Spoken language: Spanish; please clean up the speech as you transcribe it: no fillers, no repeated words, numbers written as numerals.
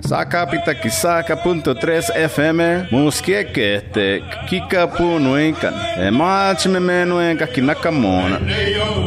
Sacapita.3 FM, Musqueque, Kika Punuencan, Mach Memenuenca, Kinakamona.